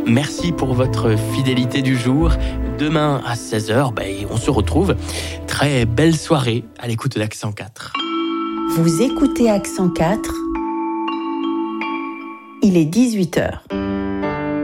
Merci pour votre fidélité du jour. Demain à 16h, on se retrouve. Très belle soirée à l'écoute d'Accent 4. Vous écoutez Accent 4. Il est 18h.